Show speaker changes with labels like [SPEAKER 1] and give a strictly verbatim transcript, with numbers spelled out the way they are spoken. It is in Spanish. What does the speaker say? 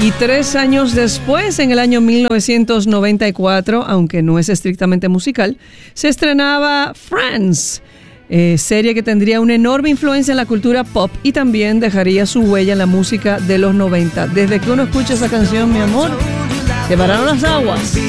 [SPEAKER 1] Y tres años después, en el año mil novecientos noventa y cuatro, aunque no es estrictamente musical, se estrenaba Friends, eh, serie que tendría una enorme influencia en la cultura pop y también dejaría su huella en la música de los noventa. Desde que uno escucha esa canción, mi amor, se pararon las aguas.